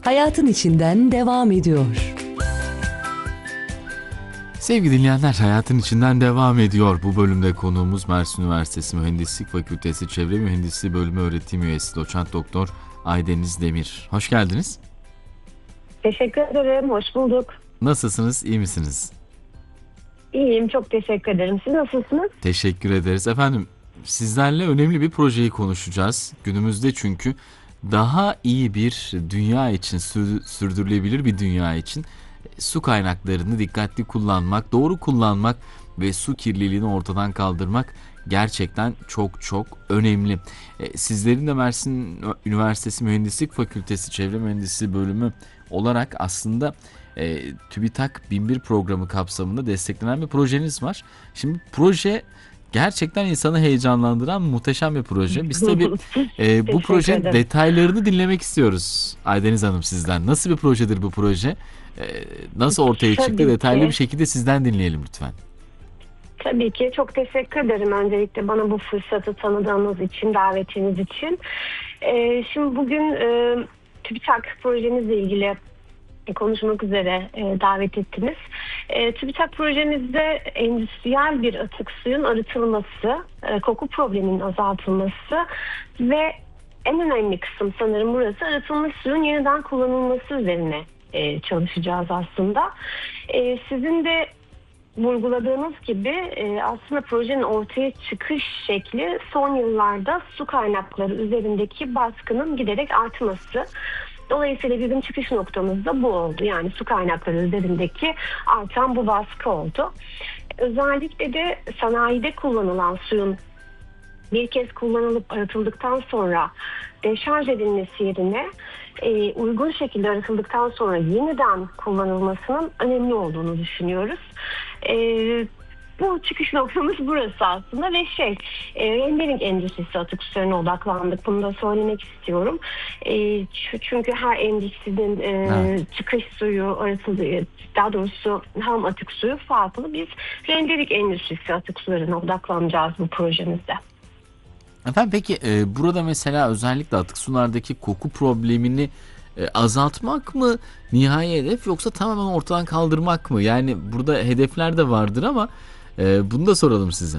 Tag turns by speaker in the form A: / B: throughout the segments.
A: hayatın içinden devam ediyor.
B: Sevgili dinleyenler, hayatın içinden devam ediyor. Bu bölümde konuğumuz Mersin Üniversitesi Mühendislik Fakültesi Çevre Mühendisliği Bölümü öğretim üyesi Doçent Doktor Aydeniz Demir. Hoş geldiniz.
C: Teşekkür ederim, hoş bulduk.
B: Nasılsınız, iyi misiniz?
C: İyiyim, çok teşekkür ederim. Siz nasılsınız?
B: Teşekkür ederiz. Efendim, sizlerle önemli bir projeyi konuşacağız. Günümüzde çünkü daha iyi bir dünya için, sürdürülebilir bir dünya için su kaynaklarını dikkatli kullanmak, doğru kullanmak ve su kirliliğini ortadan kaldırmak gerçekten çok çok önemli. Sizlerin de Mersin Üniversitesi Mühendislik Fakültesi Çevre Mühendisliği Bölümü olarak aslında TÜBİTAK 1001 programı kapsamında desteklenen bir projeniz var. Şimdi proje gerçekten insanı heyecanlandıran muhteşem bir proje. Biz tabii bu projenin detaylarını dinlemek istiyoruz Aydeniz Hanım sizden. Nasıl bir projedir bu proje? Nasıl ortaya çıktı? Detaylı bir şekilde sizden dinleyelim lütfen.
C: Tabii ki. Çok teşekkür ederim öncelikle bana bu fırsatı tanıdığınız için, davetiniz için. Şimdi bugün TÜBİTAK projemizle ilgili konuşmak üzere davet ettiniz. TÜBİTAK projemizde endüstriyel bir atık suyun arıtılması, koku probleminin azaltılması ve en önemli kısım sanırım burası, arıtılmış suyun yeniden kullanılması üzerine çalışacağız aslında. Sizin de vurguladığınız gibi aslında projenin ortaya çıkış şekli son yıllarda su kaynakları üzerindeki baskının giderek artması. Dolayısıyla bizim çıkış noktamız da bu oldu. Yani su kaynakları üzerindeki artan bu baskı oldu. Özellikle de sanayide kullanılan suyun bir kez kullanılıp arıtıldıktan sonra deşarj edilmesi yerine uygun şekilde arıtıldıktan sonra yeniden kullanılmasının önemli olduğunu düşünüyoruz. Bu çıkış noktamız burası aslında ve rendering endüstrisi atık sularına odaklandık. Bunu da söylemek istiyorum. Çünkü her endüstrinin çıkış suyu, arıtıldığı, daha doğrusu ham atık suyu farklı. Biz rendering endüstrisi atık sularına odaklanacağız bu projemizde.
B: Efendim peki burada mesela özellikle atık sulardaki koku problemini azaltmak mı nihai hedef, yoksa tamamen ortadan kaldırmak mı? Yani burada hedefler de vardır ama bunu da soralım size.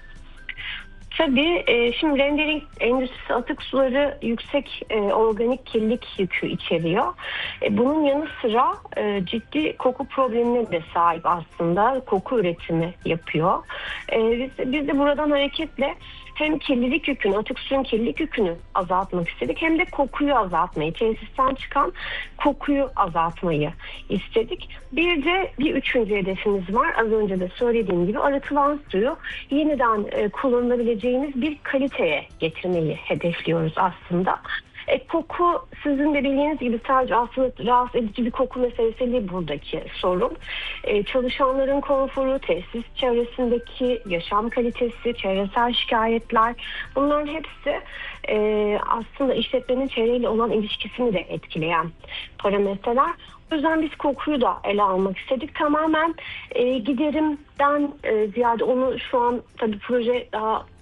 C: Tabii şimdi rendering endüstrisi atık suları yüksek organik kirlilik yükü içeriyor. Bunun yanı sıra ciddi koku problemine de sahip aslında. Koku üretimi yapıyor. Biz de buradan hareketle hem kirlilik yükünü, atık suyun kirlilik yükünü azaltmak istedik, hem de kokuyu azaltmayı, tesisten çıkan kokuyu azaltmayı istedik. Bir de bir üçüncü hedefimiz var. Az önce de söylediğim gibi arıtılan suyu yeniden kullanılabileceğimiz bir kaliteye getirmeyi hedefliyoruz aslında. Koku, sizin de bildiğiniz gibi sadece aslında rahatsız edici bir koku meselesi değil buradaki sorun. Çalışanların konforu, tesis çevresindeki yaşam kalitesi, çevresel şikayetler, bunların hepsi aslında işletmenin çevreyle olan ilişkisini de etkileyen parametreler. O yüzden biz kokuyu da ele almak istedik. Tamamen giderimden ziyade, onu şu an tabii proje daha